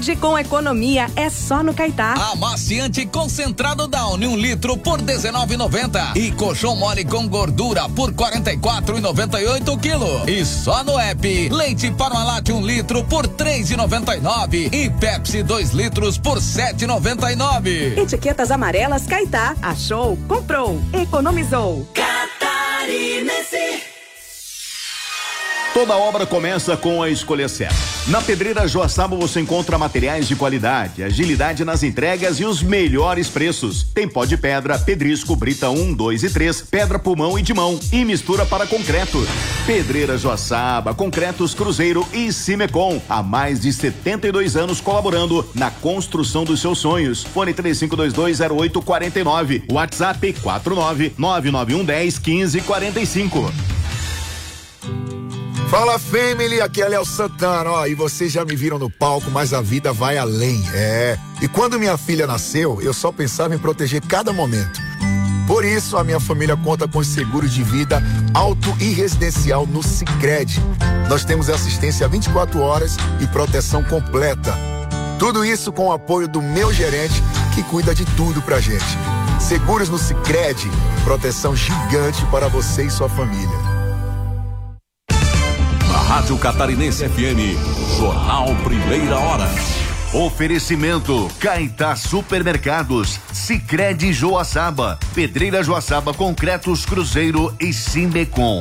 Saúde com economia é só no Caetá. Amaciante concentrado Downy 1 litro por R$19,90 e colchão mole com gordura por R$44,98 quilo. E só no app, leite Parmalat 1 litro por R$3,99 e Pepsi 2 litros por R$7,99. Etiquetas amarelas Caetá. Achou, comprou, economizou. Catarinense. Toda obra começa com a escolha certa. Na Pedreira Joaçaba você encontra materiais de qualidade, agilidade nas entregas e os melhores preços. Tem pó de pedra, pedrisco, brita 1, 2 e 3, pedra pulmão e de mão e mistura para concreto. Pedreira Joaçaba, Concretos Cruzeiro e Cimecom. Há mais de 72 anos colaborando na construção dos seus sonhos. Fone 35220849. WhatsApp 49991101545. Fala, family, aqui é Léo Santana, ó, e vocês já me viram no palco, mas a vida vai além, E quando minha filha nasceu, eu só pensava em proteger cada momento. Por isso, a minha família conta com seguros de vida auto e residencial no Sicredi. Nós temos assistência 24 horas e proteção completa. Tudo isso com o apoio do meu gerente, que cuida de tudo pra gente. Seguros no Sicredi, proteção gigante para você e sua família. Rádio Catarinense FM, Jornal Primeira Hora. Oferecimento Caetá Supermercados, Sicredi Joaçaba, Pedreira Joaçaba, Concretos Cruzeiro e Cimecom.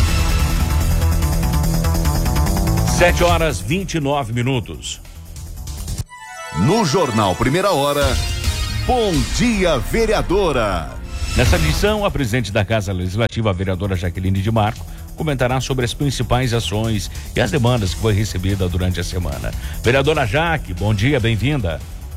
7h29. No Jornal Primeira Hora, Bom Dia Vereadora. Nessa edição, a presidente da Casa Legislativa, a vereadora Jaqueline de Marco, comentará sobre as principais ações e as demandas que foi recebida durante a semana. Vereadora Jaque, bom dia, bem-vinda.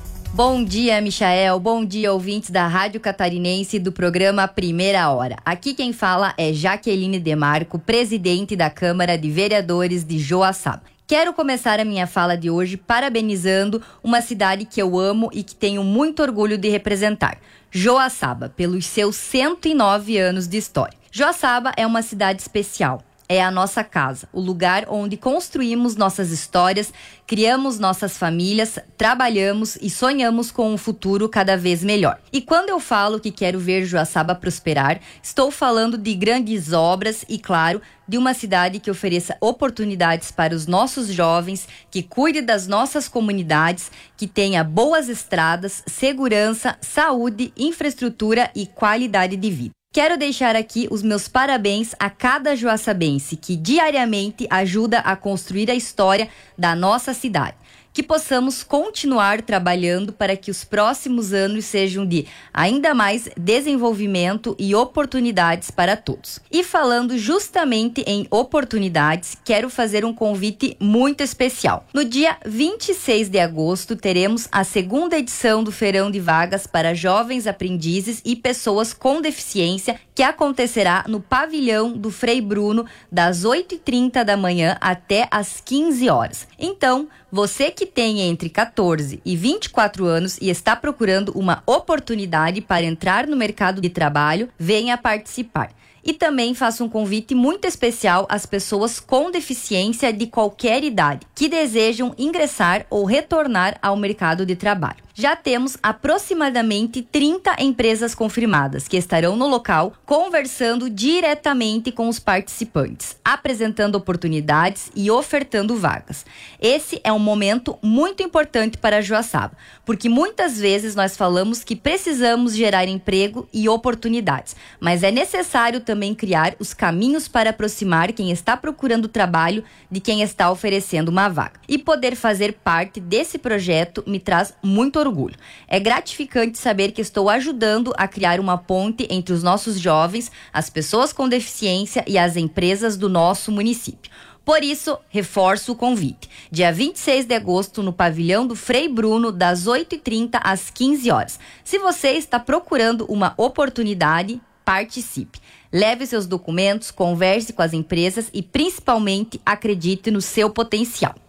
Bom dia, Michael. Bom dia, ouvintes da Rádio Catarinense do programa Primeira Hora. Aqui quem fala é Jaqueline de Marco, presidente da Câmara de Vereadores de Joaçaba. Quero começar a minha fala de hoje parabenizando uma cidade que eu amo e que tenho muito orgulho de representar, Joaçaba, pelos seus 109 anos de história. Joaçaba é uma cidade especial. É a nossa casa, o lugar onde construímos nossas histórias, criamos nossas famílias, trabalhamos e sonhamos com um futuro cada vez melhor. E quando eu falo que quero ver Joaçaba prosperar, estou falando de grandes obras e, claro, de uma cidade que ofereça oportunidades para os nossos jovens, que cuide das nossas comunidades, que tenha boas estradas, segurança, saúde, infraestrutura e qualidade de vida. Quero deixar aqui os meus parabéns a cada joaçabense que diariamente ajuda a construir a história da nossa cidade. Que possamos continuar trabalhando para que os próximos anos sejam de ainda mais desenvolvimento e oportunidades para todos. E falando justamente em oportunidades, quero fazer um convite muito especial. No dia 26 de agosto, teremos a segunda edição do Feirão de Vagas para Jovens Aprendizes e Pessoas com Deficiência, que acontecerá no pavilhão do Frei Bruno, das 8h30 da manhã até às 15 horas. Então, você que tem entre 14 e 24 anos e está procurando uma oportunidade para entrar no mercado de trabalho, venha participar. E também faço um convite muito especial às pessoas com deficiência de qualquer idade que desejam ingressar ou retornar ao mercado de trabalho. Já temos aproximadamente 30 empresas confirmadas que estarão no local conversando diretamente com os participantes, apresentando oportunidades e ofertando vagas. Esse é um momento muito importante para Joaçaba, porque muitas vezes nós falamos que precisamos gerar emprego e oportunidades, mas é necessário também criar os caminhos para aproximar quem está procurando trabalho de quem está oferecendo uma vaga. E poder fazer parte desse projeto me traz muito orgulho. É gratificante saber que estou ajudando a criar uma ponte entre os nossos jovens, as pessoas com deficiência e as empresas do nosso município. Por isso, reforço o convite. Dia 26 de agosto, no pavilhão do Frei Bruno, das 8h30 às 15 horas. Se você está procurando uma oportunidade, participe. Leve seus documentos, converse com as empresas e, principalmente, acredite no seu potencial.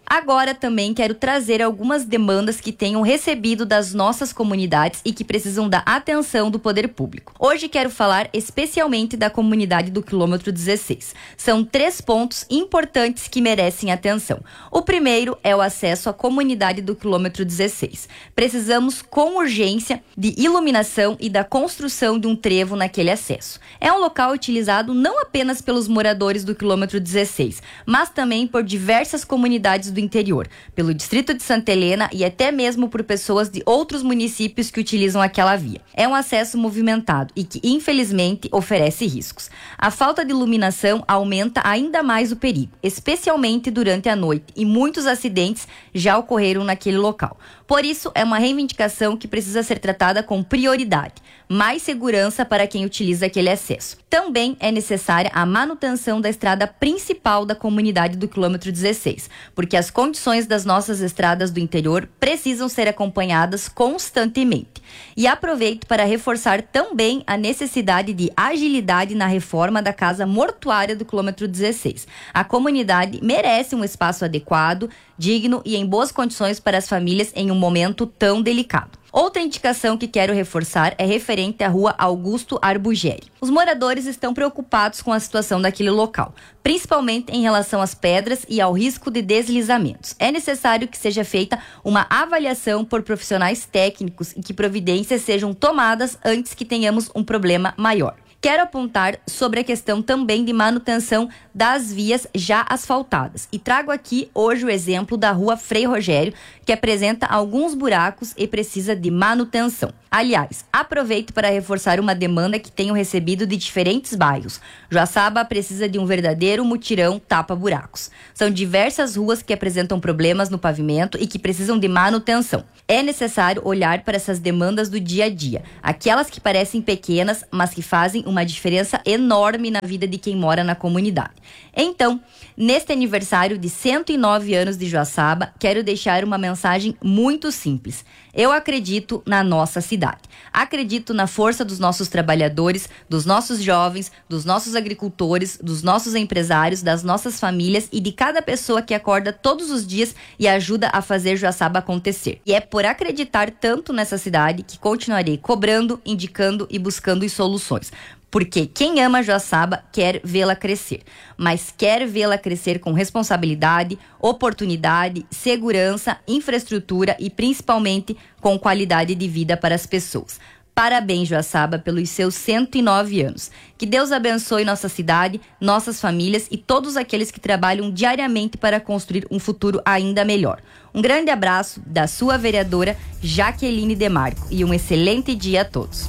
Agora também quero trazer algumas demandas que tenham recebido das nossas comunidades e que precisam da atenção do poder público. Hoje quero falar especialmente da comunidade do quilômetro 16. São 3 pontos importantes que merecem atenção. O primeiro é o acesso à comunidade do quilômetro 16. Precisamos com urgência de iluminação e da construção de um trevo naquele acesso. É um local utilizado não apenas pelos moradores do quilômetro 16, mas também por diversas comunidades do interior, pelo distrito de Santa Helena e até mesmo por pessoas de outros municípios que utilizam aquela via. É um acesso movimentado e que, infelizmente, oferece riscos. A falta de iluminação aumenta ainda mais o perigo, especialmente durante a noite, e muitos acidentes já ocorreram naquele local. Por isso, é uma reivindicação que precisa ser tratada com prioridade. Mais segurança para quem utiliza aquele acesso. Também é necessária a manutenção da estrada principal da comunidade do quilômetro 16, porque as condições das nossas estradas do interior precisam ser acompanhadas constantemente. E aproveito para reforçar também a necessidade de agilidade na reforma da casa mortuária do quilômetro 16. A comunidade merece um espaço adequado, digno e em boas condições para as famílias em um momento tão delicado. Outra indicação que quero reforçar é referente à rua Augusto Arbugeri. Os moradores estão preocupados com a situação daquele local, principalmente em relação às pedras e ao risco de deslizamentos. É necessário que seja feita uma avaliação por profissionais técnicos e que providências sejam tomadas antes que tenhamos um problema maior. Quero apontar sobre a questão também de manutenção das vias já asfaltadas. E trago aqui hoje o exemplo da rua Frei Rogério, que apresenta alguns buracos e precisa de manutenção. Aliás, aproveito para reforçar uma demanda que tenho recebido de diferentes bairros. Joaçaba precisa de um verdadeiro mutirão tapa-buracos. São diversas ruas que apresentam problemas no pavimento e que precisam de manutenção. É necessário olhar para essas demandas do dia a dia, aquelas que parecem pequenas, mas que fazem uma diferença enorme na vida de quem mora na comunidade. Então, neste aniversário de 109 anos de Joaçaba, quero deixar uma mensagem muito simples. Eu acredito na nossa cidade. Acredito na força dos nossos trabalhadores, dos nossos jovens, dos nossos agricultores, dos nossos empresários, das nossas famílias e de cada pessoa que acorda todos os dias e ajuda a fazer Joaçaba acontecer. E é por acreditar tanto nessa cidade que continuarei cobrando, indicando e buscando soluções. Porque quem ama Joaçaba quer vê-la crescer, mas quer vê-la crescer com responsabilidade, oportunidade, segurança, infraestrutura e principalmente com qualidade de vida para as pessoas. Parabéns, Joaçaba, pelos seus 109 anos. Que Deus abençoe nossa cidade, nossas famílias e todos aqueles que trabalham diariamente para construir um futuro ainda melhor. Um grande abraço da sua vereadora Jaqueline Demarco e um excelente dia a todos.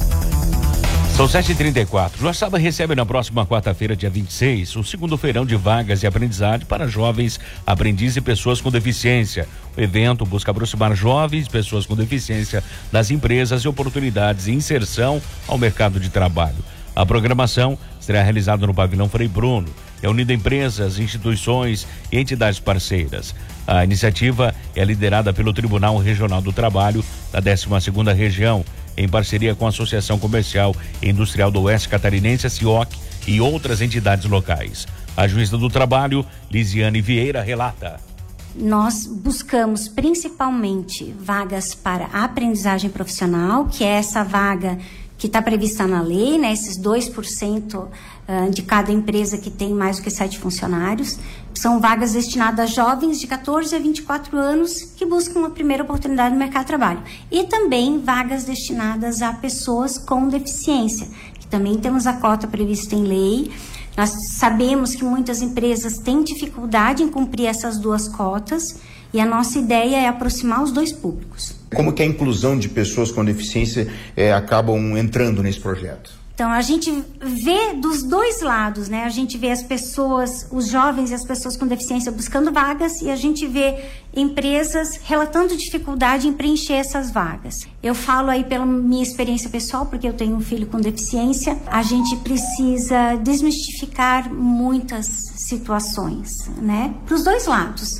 São 7h34. Joaçaba recebe na próxima quarta-feira, dia 26, o segundo feirão de vagas de aprendizagem para jovens aprendizes e pessoas com deficiência. O evento busca aproximar jovens e pessoas com deficiência das empresas e oportunidades de inserção ao mercado de trabalho. A programação será realizada no pavilhão Frei Bruno, reunindo empresas, instituições e entidades parceiras. A iniciativa é liderada pelo Tribunal Regional do Trabalho da 12ª Região, em parceria com a Associação Comercial e Industrial do Oeste Catarinense, a CIOC, e outras entidades locais. A juíza do trabalho, Lisiane Vieira, relata. Nós buscamos principalmente vagas para a aprendizagem profissional, que é essa vaga que está prevista na lei, né? Esses 2% de cada empresa que tem mais do que 7 funcionários. São vagas destinadas a jovens de 14 a 24 anos que buscam uma primeira oportunidade no mercado de trabalho. E também vagas destinadas a pessoas com deficiência, que também temos a cota prevista em lei. Nós sabemos que muitas empresas têm dificuldade em cumprir essas 2 cotas e a nossa ideia é aproximar os 2 públicos. Como que a inclusão de pessoas com deficiência acabam entrando nesse projeto? Então, a gente vê dos 2 lados, né? A gente vê as pessoas, os jovens e as pessoas com deficiência buscando vagas e a gente vê empresas relatando dificuldade em preencher essas vagas. Eu falo aí pela minha experiência pessoal, porque eu tenho um filho com deficiência. A gente precisa desmistificar muitas situações, né? Para os 2 lados.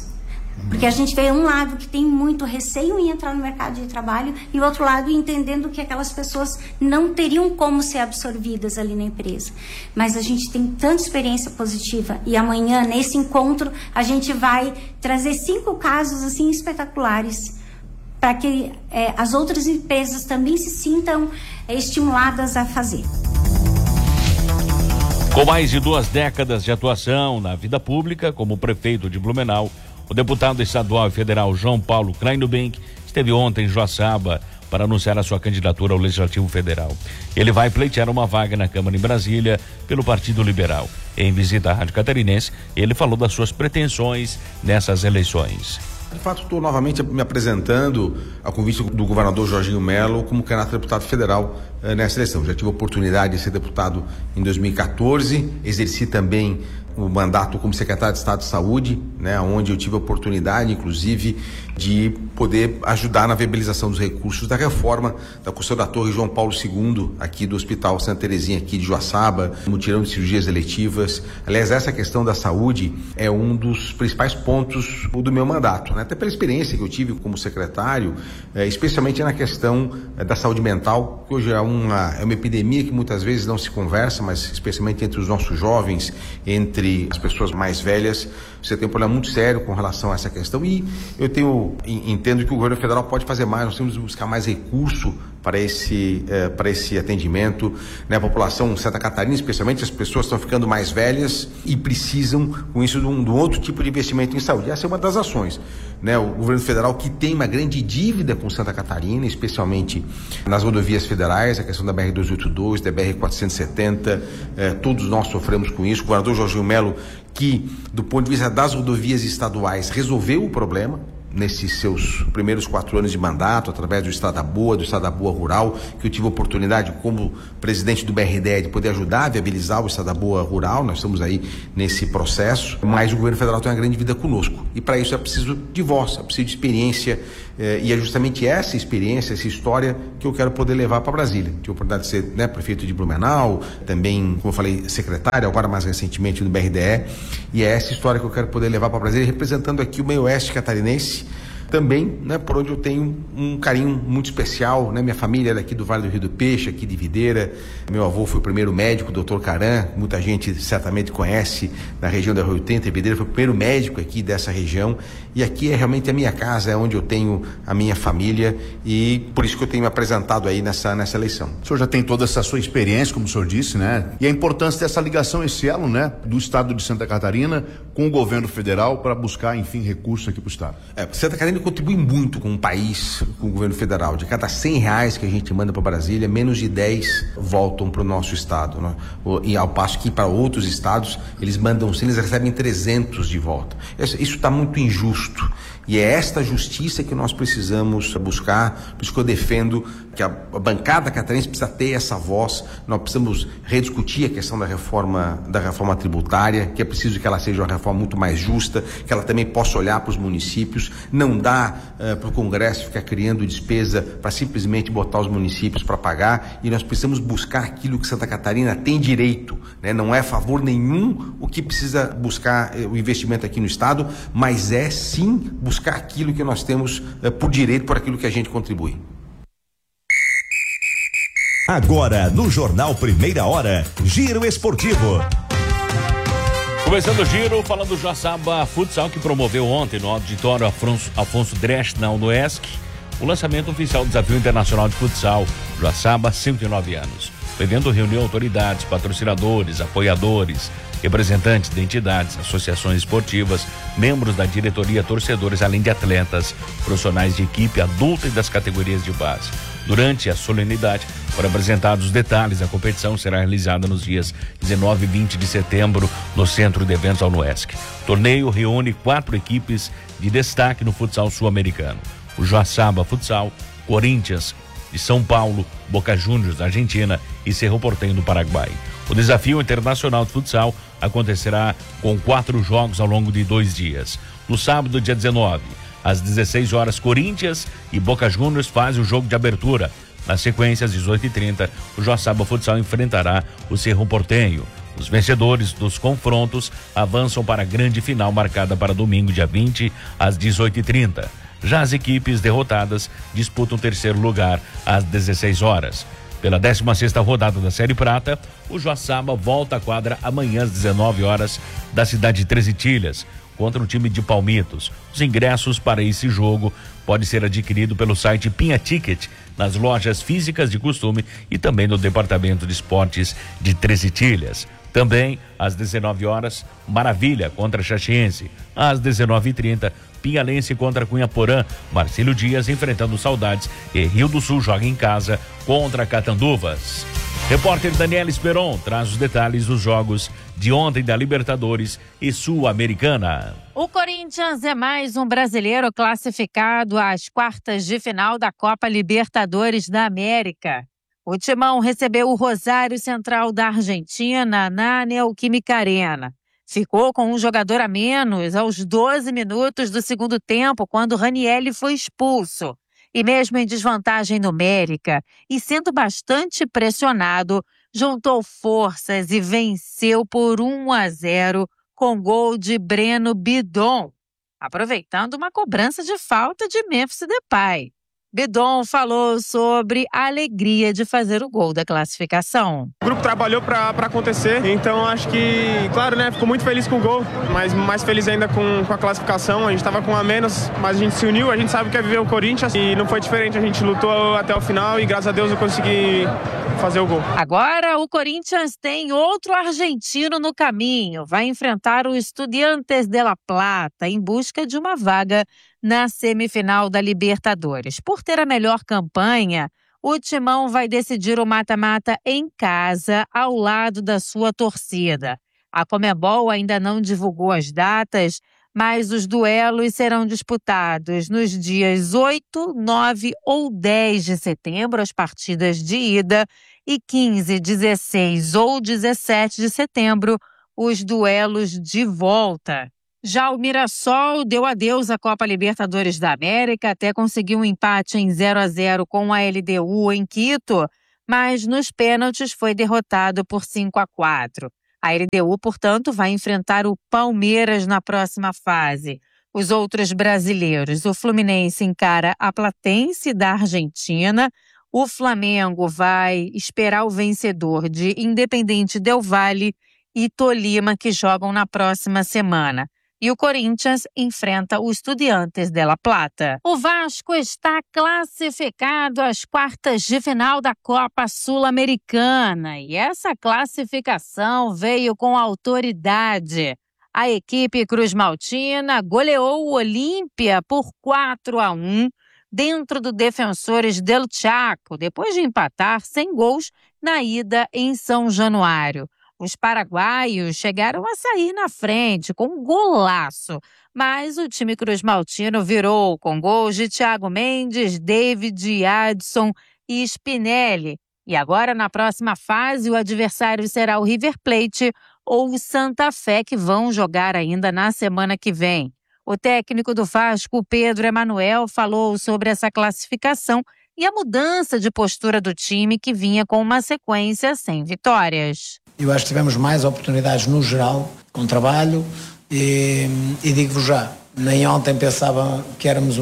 Porque a gente vê um lado que tem muito receio em entrar no mercado de trabalho e o outro lado entendendo que aquelas pessoas não teriam como ser absorvidas ali na empresa. Mas a gente tem tanta experiência positiva e amanhã, nesse encontro, a gente vai trazer 5 casos assim espetaculares para que as outras empresas também se sintam estimuladas a fazer. Com mais de 2 décadas de atuação na vida pública como prefeito de Blumenau, o deputado estadual e federal João Paulo Kleinubink esteve ontem em Joaçaba para anunciar a sua candidatura ao Legislativo Federal. Ele vai pleitear uma vaga na Câmara em Brasília pelo Partido Liberal. Em visita à Rádio Catarinense, ele falou das suas pretensões nessas eleições. De fato, estou novamente me apresentando a convite do governador Jorginho Melo como candidato a deputado federal nessa eleição. Já tive a oportunidade de ser deputado em 2014, exerci também o mandato como secretário de Estado de Saúde, onde eu tive a oportunidade, inclusive, de poder ajudar na viabilização dos recursos da reforma da construção da Torre João Paulo II, aqui do Hospital Santa Terezinha, aqui de Joaçaba, mutirão de cirurgias eletivas. Aliás, essa questão da saúde é um dos principais pontos do meu mandato, até pela experiência que eu tive como secretário, especialmente na questão da saúde mental, que hoje é uma epidemia que muitas vezes não se conversa, mas especialmente entre os nossos jovens, entre as pessoas mais velhas, você tem um problema muito sério com relação a essa questão e eu entendo que o governo federal pode fazer mais, nós temos que buscar mais recurso para esse atendimento, A população Santa Catarina, especialmente as pessoas estão ficando mais velhas e precisam com isso de um outro tipo de investimento em saúde. Essa é uma das ações, O governo federal que tem uma grande dívida com Santa Catarina, especialmente nas rodovias federais, a questão da BR-282, da BR-470, todos nós sofremos com isso. O governador Jorginho Melo, que do ponto de vista das rodovias estaduais resolveu o problema nesses seus primeiros 4 anos de mandato, através do Estrada Boa Rural, que eu tive a oportunidade como presidente do BRDE de poder ajudar a viabilizar o Estrada Boa Rural. Nós estamos aí nesse processo, mas o governo federal tem uma grande vida conosco e para isso é preciso de voz, é preciso de experiência e é justamente essa experiência, essa história que eu quero poder levar para Brasília. Tive a oportunidade de ser prefeito de Blumenau, também, como eu falei, secretário, agora mais recentemente no BRDE, e é essa história que eu quero poder levar para Brasília, representando aqui o meio oeste catarinense, também, por onde eu tenho um carinho muito especial, Minha família é daqui do Vale do Rio do Peixe, aqui de Videira. Meu avô foi o primeiro médico, o Dr. Caran, muita gente certamente conhece na região da Rio 80, Videira foi o primeiro médico aqui dessa região, e aqui é realmente a minha casa, é onde eu tenho a minha família, e por isso que eu tenho me apresentado aí nessa eleição. O senhor já tem toda essa sua experiência, como o senhor disse, E a importância dessa ligação, esse elo, do estado de Santa Catarina com o governo federal para buscar, enfim, recursos aqui para o estado. Santa Catarina contribui muito com o país, com o governo federal. De cada R$100 que a gente manda para Brasília, menos de 10 voltam para o nosso estado, E ao passo que para outros estados, eles recebem 300 de volta. Isso está muito injusto. E é esta justiça que nós precisamos buscar, por isso que eu defendo que a bancada catarinense precisa ter essa voz. Nós precisamos rediscutir a questão da reforma tributária, que é preciso que ela seja uma reforma muito mais justa, que ela também possa olhar para os municípios, não dá para o Congresso ficar criando despesa para simplesmente botar os municípios para pagar, e nós precisamos buscar aquilo que Santa Catarina tem direito, Não é favor nenhum o que precisa buscar o investimento aqui no estado, mas é sim buscar aquilo que nós temos por direito, por aquilo que a gente contribui. Agora, no Jornal Primeira Hora, Giro Esportivo. Começando o giro, falando do Joaçaba Futsal, que promoveu ontem no auditório Afonso Dresch, na UNOESC, o lançamento oficial do Desafio Internacional de Futsal, Joaçaba, 109 anos. O evento reuniu autoridades, patrocinadores, apoiadores, representantes de entidades, associações esportivas, membros da diretoria, torcedores, além de atletas, profissionais de equipe adulta e das categorias de base. Durante a solenidade, foram apresentados os detalhes da competição, será realizada nos dias 19 e 20 de setembro no Centro de Eventos UNOESC. O torneio reúne 4 equipes de destaque no futsal sul-americano: o Joaçaba Futsal, Corinthians de São Paulo, Boca Juniors da Argentina e Cerro Porteño do Paraguai. O Desafio Internacional de Futsal acontecerá com 4 jogos ao longo de 2 dias. No sábado, dia 19, às 16 horas, Corinthians e Boca Juniors fazem o jogo de abertura. Na sequência, às 18h30, o Joaçaba Futsal enfrentará o Cerro Porteño. Os vencedores dos confrontos avançam para a grande final marcada para domingo, dia 20, às 18h30. Já as equipes derrotadas disputam o terceiro lugar às 16 horas. Pela 16ª rodada da Série Prata, o Joaçaba volta à quadra amanhã às 19 horas da cidade de Três Itilhas, contra o time de Palmitos. Os ingressos para esse jogo podem ser adquiridos pelo site Pinha Ticket, nas lojas físicas de costume e também no departamento de esportes de Três Itilhas. Também, às 19 horas, Maravilha contra Xaxiense. Às 19h30, Pinhalense contra Cunhaporã. Marcílio Dias enfrentando Saudades e Rio do Sul joga em casa contra Catanduvas. Repórter Daniela Esperon traz os detalhes dos jogos de ontem da Libertadores e Sul-Americana. O Corinthians é mais um brasileiro classificado às quartas de final da Copa Libertadores da América. O Timão recebeu o Rosário Central da Argentina na Neoquímica Arena. Ficou com um jogador a menos aos 12 minutos do segundo tempo, quando Ranielli foi expulso. E mesmo em desvantagem numérica e sendo bastante pressionado, juntou forças e venceu por 1-0 com gol de Breno Bidon, aproveitando uma cobrança de falta de Memphis Depay. Bidon falou sobre a alegria de fazer o gol da classificação. O grupo trabalhou para acontecer, então acho que, claro, né, ficou muito feliz com o gol, mas mais feliz ainda com a classificação. A gente estava com um a menos, mas a gente se uniu, a gente sabe o que é viver o Corinthians e não foi diferente, a gente lutou até o final e graças a Deus eu consegui fazer o gol. Agora o Corinthians tem outro argentino no caminho, vai enfrentar o Estudiantes de La Plata em busca de uma vaga na semifinal da Libertadores. Por ter a melhor campanha, o Timão vai decidir o mata-mata em casa, ao lado da sua torcida. A Conmebol ainda não divulgou as datas, mas os duelos serão disputados nos dias 8, 9 ou 10 de setembro, as partidas de ida, e 15, 16 ou 17 de setembro, os duelos de volta. Já o Mirassol deu adeus à Copa Libertadores da América, até conseguiu um empate em 0-0 com a LDU em Quito, mas nos pênaltis foi derrotado por 5-4. A LDU, portanto, vai enfrentar o Palmeiras na próxima fase. Os outros brasileiros, o Fluminense encara a Platense da Argentina, o Flamengo vai esperar o vencedor de Independente Del Valle e Tolima, que jogam na próxima semana. E o Corinthians enfrenta o Estudiantes de La Plata. O Vasco está classificado às quartas de final da Copa Sul-Americana. E essa classificação veio com autoridade. A equipe cruzmaltina goleou o Olímpia por 4-1 dentro do Defensores del Chaco, depois de empatar sem gols na ida em São Januário. Os paraguaios chegaram a sair na frente com um golaço, mas o time cruzmaltino virou com gols de Thiago Mendes, David, Adson e Spinelli. E agora, na próxima fase, o adversário será o River Plate ou o Santa Fé, que vão jogar ainda na semana que vem. O técnico do Vasco, Pedro Emanuel, falou sobre essa classificação e a mudança de postura do time, que vinha com uma sequência sem vitórias. Eu acho que tivemos mais oportunidades no geral, com trabalho, e digo-vos já, nem ontem pensava que éramos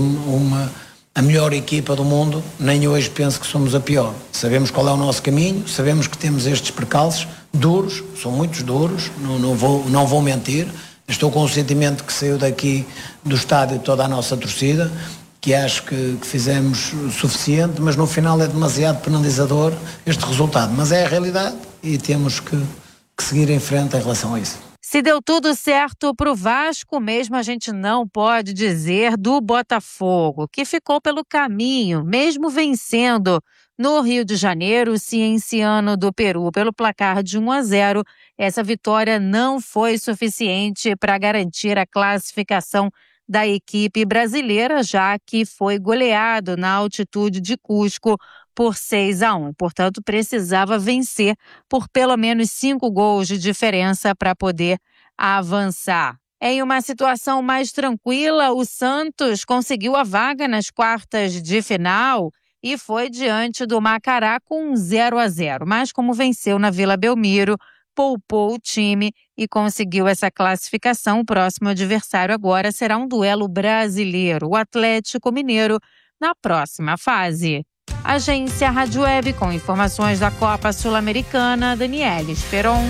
a melhor equipa do mundo, nem hoje penso que somos a pior. Sabemos qual é o nosso caminho, sabemos que temos estes percalços duros, são muitos duros, não vou mentir. Estou com o sentimento que saiu daqui do estádio toda a nossa torcida, que acho que fizemos o suficiente, mas no final é demasiado penalizador este resultado. Mas é a realidade e temos que seguir em frente em relação a isso. Se deu tudo certo para o Vasco, mesmo a gente não pode dizer do Botafogo, que ficou pelo caminho, mesmo vencendo no Rio de Janeiro, o Cienciano do Peru pelo placar de 1-0. Essa vitória não foi suficiente para garantir a classificação da equipe brasileira, já que foi goleado na altitude de Cusco por 6-1. Portanto, precisava vencer por pelo menos 5 gols de diferença para poder avançar. Em uma situação mais tranquila, o Santos conseguiu a vaga nas quartas de final e foi diante do Macará com 0-0. Mas como venceu na Vila Belmiro poupou o time e conseguiu essa classificação. O próximo adversário agora será um duelo brasileiro, o Atlético Mineiro, na próxima fase. Agência Rádio Web, com informações da Copa Sul-Americana, Daniela Esperon.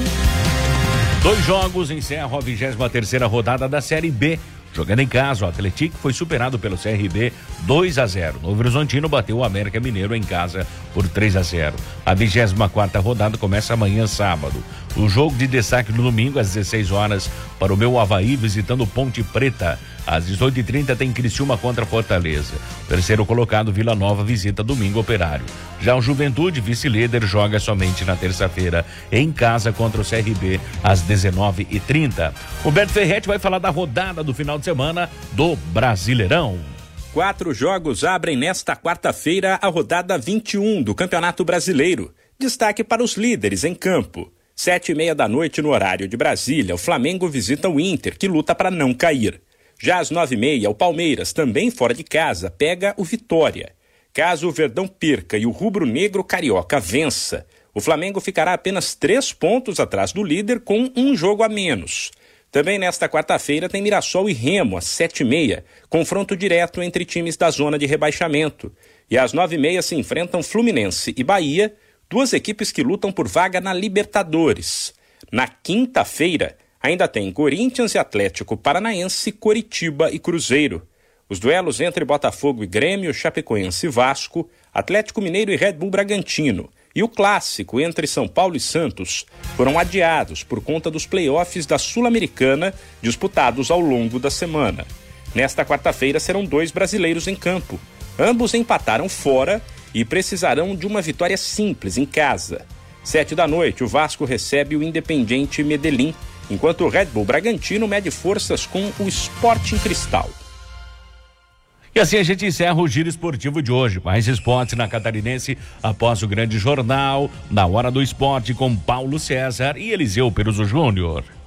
2 jogos encerram a 23ª rodada da Série B. Jogando em casa, o Atlético foi superado pelo CRB 2-0. Novo Horizontino bateu o América Mineiro em casa por 3-0. A 24ª rodada começa amanhã, sábado. O jogo de destaque no domingo, às 16 horas, para o meu Avaí, visitando Ponte Preta. Às 18h30 tem Criciúma contra Fortaleza. Terceiro colocado, Vila Nova, visita domingo Operário. Já o Juventude, vice-líder, joga somente na terça-feira em casa contra o CRB às 19h30. O Beto Ferretti vai falar da rodada do final de semana do Brasileirão. 4 jogos abrem nesta quarta-feira a rodada 21 do Campeonato Brasileiro. Destaque para os líderes em campo. 7h30 da noite no horário de Brasília, o Flamengo visita o Inter, que luta para não cair. Já às 9h30, o Palmeiras, também fora de casa, pega o Vitória. Caso o Verdão perca e o rubro-negro carioca vença, o Flamengo ficará apenas 3 pontos atrás do líder com 1 jogo a menos. Também nesta quarta-feira tem Mirassol e Remo, às 7h30, confronto direto entre times da zona de rebaixamento. E às 9h30 se enfrentam Fluminense e Bahia, 2 equipes que lutam por vaga na Libertadores. Na quinta-feira, ainda tem Corinthians e Atlético Paranaense, Coritiba e Cruzeiro. Os duelos entre Botafogo e Grêmio, Chapecoense e Vasco, Atlético Mineiro e Red Bull Bragantino e o clássico entre São Paulo e Santos foram adiados por conta dos playoffs da Sul-Americana disputados ao longo da semana. Nesta quarta-feira serão 2 brasileiros em campo. Ambos empataram fora e precisarão de uma vitória simples em casa. 7 da noite, o Vasco recebe o Independiente Medellín, enquanto o Red Bull Bragantino mede forças com o Sporting Cristal. E assim a gente encerra o Giro Esportivo de hoje. Mais esportes na Catarinense após o grande jornal, na Hora do Esporte, com Paulo César e Eliseu Peruso Júnior.